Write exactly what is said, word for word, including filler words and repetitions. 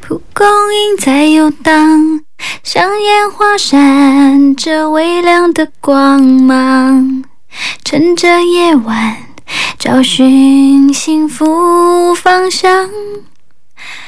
蒲公英在游荡，像烟花闪着微亮的光芒，趁着夜晚找寻幸福方向。